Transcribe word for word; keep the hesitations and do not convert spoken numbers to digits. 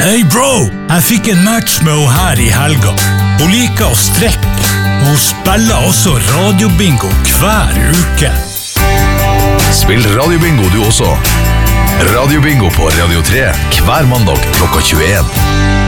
Hey bro, jeg fikk en match med henne her i helga. Hun liker å strekke. Hun spiller også radiobingo hver uke. Spill radiobingo du også. Radiobingo på Radio tre hver mandag klokka tjueen.